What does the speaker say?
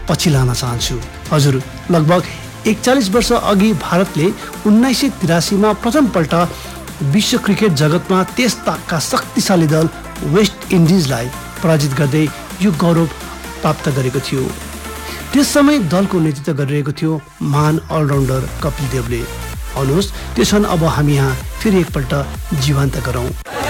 पछि लान चाहन्छु। हजुर, लगभग 41 वर्ष अघि भारतले 1983 मा प्रथमपल्ट विश्व क्रिकेट जगतमा त्यस ताकका शक्तिशाली दल वेस्ट इन्डिजलाई पराजित गर्दै यो गौरव प्राप्त गरेको थियो। त्यस समय दलको नेतृत्व गरिरहेको थियो महान अलराउन्डर कपिल देवले। आउनुहोस् त्यो क्षण अब हामी यहाँ फेरि एकपल्ट जीवन्त गरौँ।